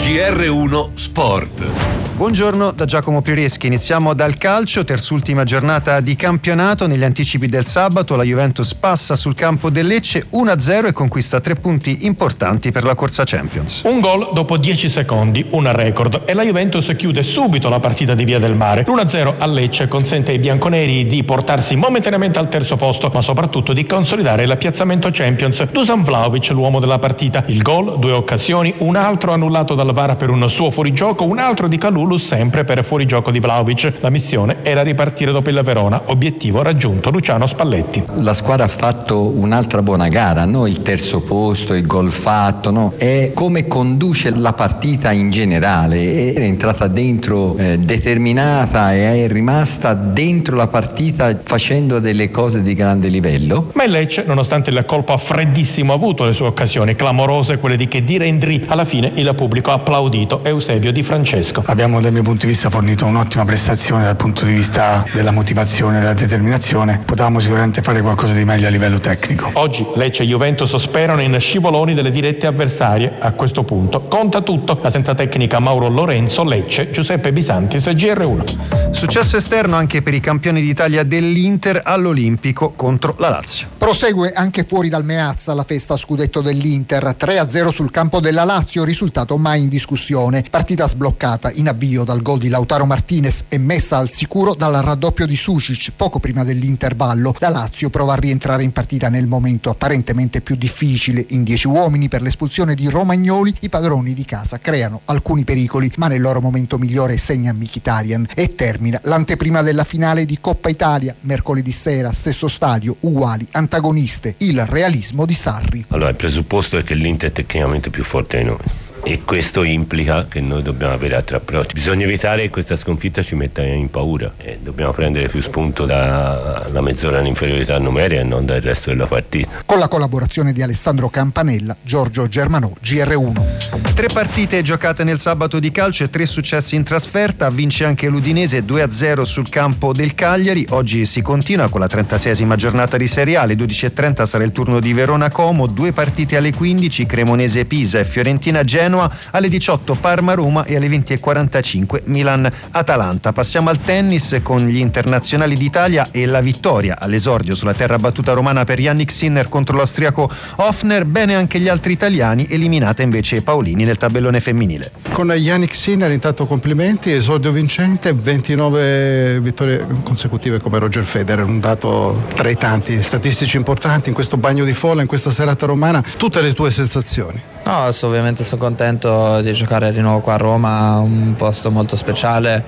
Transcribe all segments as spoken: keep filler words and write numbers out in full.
G R uno Sport. Buongiorno da Giacomo Pireschi, iniziamo dal calcio, terzultima giornata di campionato. Negli anticipi del sabato la Juventus passa sul campo del Lecce uno a zero e conquista tre punti importanti per la corsa Champions. Un gol dopo dieci secondi, un record, e la Juventus chiude subito la partita di Via del Mare. l'uno a zero a Lecce consente ai bianconeri di portarsi momentaneamente al terzo posto, ma soprattutto di consolidare il piazzamento Champions. Dusan Vlahovic, l'uomo della partita, il gol, due occasioni, un altro annullato dal V A R per un suo fuorigioco, un altro di Kalulu sempre per fuorigioco di Vlahovic. La missione era ripartire dopo il Verona, obiettivo raggiunto. Luciano Spalletti. La squadra ha fatto un'altra buona gara, no? Il terzo posto, il gol fatto, no? E come conduce la partita in generale, è entrata dentro eh, determinata e è rimasta dentro la partita facendo delle cose di grande livello. Ma il Lecce, nonostante il colpo freddissimo, ha avuto le sue occasioni clamorose, quelle di Khedira Henry. Alla fine il pubblico ha applaudito Eusebio Di Francesco. Abbiamo dal mio punto di vista fornito un'ottima prestazione dal punto di vista della motivazione e della determinazione. Potevamo sicuramente fare qualcosa di meglio a livello tecnico. Oggi Lecce e Juventus sperano in scivoloni delle dirette avversarie. A questo punto conta tutto. La senza tecnica Mauro Lorenzo, Lecce, Giuseppe Bisantis, G R uno. Successo esterno anche per i campioni d'Italia dell'Inter all'Olimpico contro la Lazio. Prosegue anche fuori dal Meazza la festa a scudetto dell'Inter, tre a zero sul campo della Lazio, risultato mai in discussione. Partita sbloccata in avvio dal gol di Lautaro Martinez e messa al sicuro dal raddoppio di Sušić poco prima dell'intervallo. La Lazio prova a rientrare in partita nel momento apparentemente più difficile. In dieci uomini per l'espulsione di Romagnoli, i padroni di casa creano alcuni pericoli, ma nel loro momento migliore segna Mkhitaryan e termina l'anteprima della finale di Coppa Italia. Mercoledì sera, stesso stadio, uguali antagoniste, il realismo di Sarri. Allora, il presupposto è che l'Inter è tecnicamente più forte di noi e questo implica che noi dobbiamo avere altri approcci. Bisogna evitare che questa sconfitta ci metta in paura e dobbiamo prendere più spunto dalla mezz'ora di inferiorità numerica e non dal resto della partita. Con la collaborazione di Alessandro Campanella, Giorgio Germanò, G R uno. Tre partite giocate nel sabato di calcio e tre successi in trasferta. Vince anche l'Udinese due a zero sul campo del Cagliari. Oggi si continua con la trentaseiesima giornata di Serie A. Alle dodici e trenta sarà il turno di Verona Como. Due partite alle quindici, Cremonese Pisa e Fiorentina Genoa. Alle diciotto Parma Roma e alle venti e quarantacinque Milan Atalanta. Passiamo al tennis con gli internazionali d'Italia e la vittoria all'esordio sulla terra battuta romana per Jannik Sinner contro l'austriaco Hofner. Bene anche gli altri italiani, eliminata invece Paolini nel tabellone femminile. Con Jannik Sinner intanto complimenti, esordio vincente, ventinove vittorie consecutive come Roger Federer, un dato tra i tanti statistici importanti in questo bagno di folla, in questa serata romana. Tutte le tue sensazioni? No, ovviamente sono contento di giocare di nuovo qua a Roma, un posto molto speciale.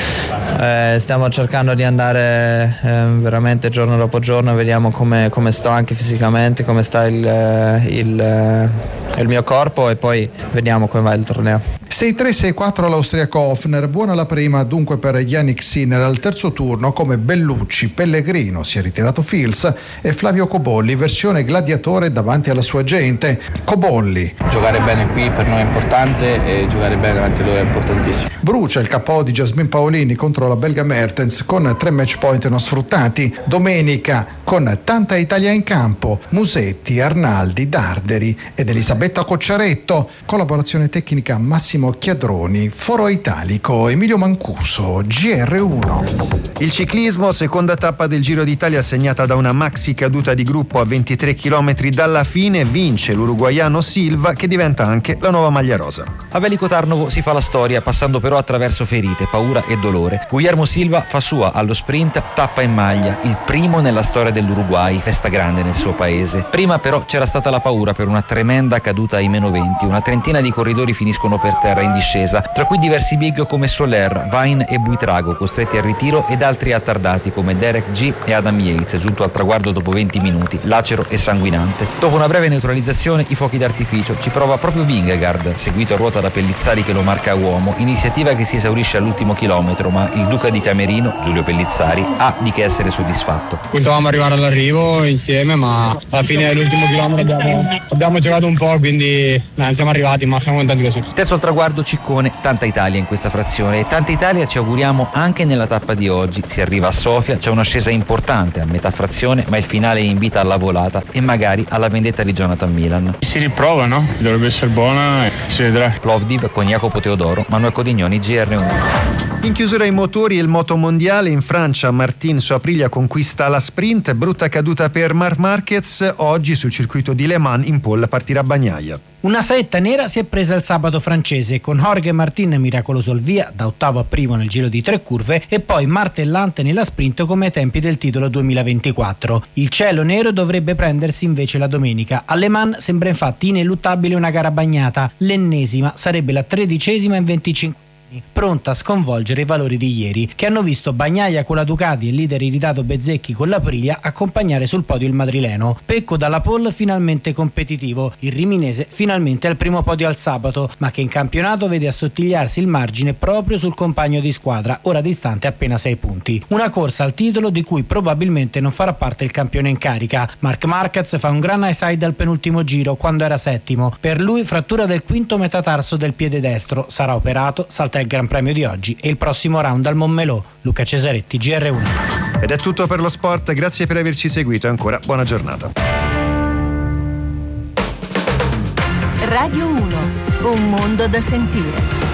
Eh, stiamo cercando di andare eh, veramente giorno dopo giorno, vediamo come, come sto anche fisicamente, come sta il, il, il mio corpo e poi vediamo come va il torneo. sei tre sei quattro all'austriaco Hofner, buona la prima dunque per Jannik Sinner. Al terzo turno come Bellucci, Pellegrino, si è ritirato Fils e Flavio Cobolli, versione gladiatore davanti alla sua gente. Cobolli: giocare bene qui per noi è importante e giocare bene davanti a loro è importantissimo. Brucia il K O di Jasmine Paolini contro la belga Mertens con tre match point non sfruttati. Domenica con tanta Italia in campo, Musetti, Arnaldi, Darderi ed Elisabetta Cocciaretto. Collaborazione tecnica Massimo Chiadroni, Foro Italico, Emilio Mancuso, G R uno. Il ciclismo, seconda tappa del Giro d'Italia segnata da una maxi caduta di gruppo a ventitré chilometri dalla fine. Vince l'uruguaiano Silva, che diventa anche la nuova maglia rosa. A Veliko Tarnovo si fa la storia, passando però attraverso ferite, paura e dolore. Guillermo Silva fa sua allo sprint tappa in maglia, il primo nella storia dell'Uruguay, festa grande nel suo paese. Prima però c'era stata la paura per una tremenda caduta ai meno venti. Una trentina di corridori finiscono per terra in discesa, tra cui diversi big come Soler, Vine e Buitrago, costretti al ritiro, ed altri attardati come Derek G e Adam Yates, giunto al traguardo dopo venti minuti, lacero e sanguinante. Dopo una breve neutralizzazione, i fuochi d'artificio, ci prova proprio Vingegaard, seguito a ruota da Pellizzari che lo marca a uomo, iniziativa che si esaurisce all'ultimo chilometro, ma il duca di Camerino, Giulio Pellizzari, ha di che essere soddisfatto. Dovevamo arrivare all'arrivo insieme, ma alla fine dell'ultimo chilometro abbiamo, abbiamo giocato un po', quindi non siamo arrivati, ma siamo contenti così. Terzo al traguardo traguardo ciccone, tanta Italia in questa frazione e tanta Italia ci auguriamo anche nella tappa di oggi. Si arriva a Sofia, c'è un'ascesa importante a metà frazione, ma il finale invita alla volata e magari alla vendetta di Jonathan Milan. Si riprova, no? Dovrebbe essere buona e si vedrà. Plovdiv con Jacopo Teodoro, Manuel Codignoni, G R uno. In chiusura ai motori il motomondiale in Francia, Martin su Aprilia conquista la sprint, brutta caduta per Marc Marquez, oggi sul circuito di Le Mans in pole partirà Bagnaia. Una saetta nera si è presa il sabato francese con Jorge Martin miracoloso al via da ottavo a primo nel giro di tre curve e poi martellante nella sprint come ai tempi del titolo duemilaventiquattro. Il cielo nero dovrebbe prendersi invece la domenica. A Le Mans sembra infatti ineluttabile una gara bagnata, l'ennesima sarebbe la tredicesima in venticinque pronta a sconvolgere i valori di ieri, che hanno visto Bagnaia con la Ducati e il leader irritato Bezzecchi con l'Aprilia accompagnare sul podio il madrileno. Pecco dalla pole finalmente competitivo, il riminese finalmente al primo podio al sabato, ma che in campionato vede assottigliarsi il margine proprio sul compagno di squadra, ora distante appena sei punti. Una corsa al titolo di cui probabilmente non farà parte il campione in carica. Marc Marquez fa un gran high side al penultimo giro quando era settimo. Per lui frattura del quinto metatarso del piede destro, sarà operato, salta il Gran Premio di oggi e il prossimo round al Montmelò. Luca Cesaretti, G R uno. Ed è tutto per lo sport, grazie per averci seguito e ancora buona giornata. Radio uno, un mondo da sentire.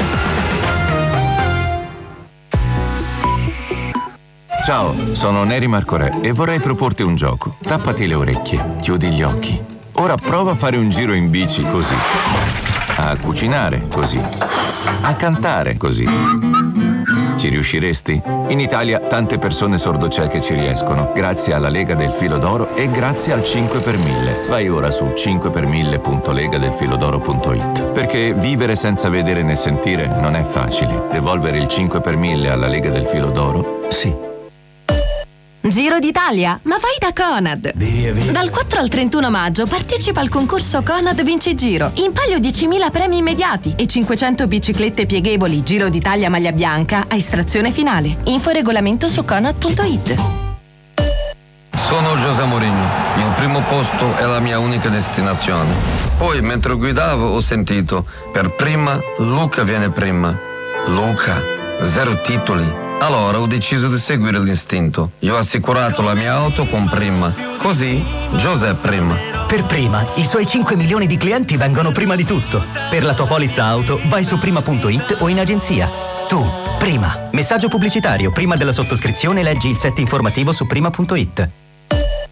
Ciao, sono Neri Marcorè e vorrei proporti un gioco. Tappati le orecchie, chiudi gli occhi. Ora prova a fare un giro in bici così. A cucinare così. A cantare così. Ci riusciresti? In Italia tante persone sordocieche ci riescono, grazie alla Lega del Filo d'Oro e grazie al cinque per mille. Vai ora su cinque per mille punto lega del filodoro punto it. Perché vivere senza vedere né sentire non è facile. Devolvere il cinque per mille alla Lega del Filo d'Oro? Sì. Giro d'Italia? Ma vai da Conad! Via, via. Dal quattro al trentuno maggio partecipa al concorso Conad Vinci Giro. In palio diecimila premi immediati e cinquecento biciclette pieghevoli Giro d'Italia maglia bianca a estrazione finale. Info e regolamento su conad punto it. Sono José Mourinho. Il primo posto è la mia unica destinazione. Poi, mentre guidavo, ho sentito per prima Luca viene prima. Luca, zero titoli. Allora ho deciso di seguire l'istinto. Io ho assicurato la mia auto con Prima. Così, José Prima. Per Prima, i suoi cinque milioni di clienti vengono prima di tutto. Per la tua polizza auto, vai su prima punto it o in agenzia. Tu, Prima. Messaggio pubblicitario. Prima della sottoscrizione leggi il set informativo su prima punto it.